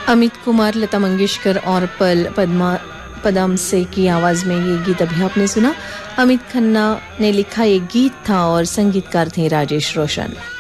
अमित कुमार, लता मंगेशकर और पदम से की आवाज़ में ये गीत अभी आपने सुना। अमित खन्ना ने लिखा ये गीत था और संगीतकार थे राजेश रोशन।